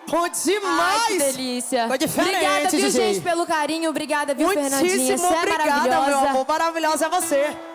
Demais! Ai, que delícia. Foi diferente, obrigada, viu, DJ. gente, pelo carinho. Obrigada, viu, Fernandinha? Muitíssimo Você é obrigada, maravilhosa. meu amor. Maravilhosa é você.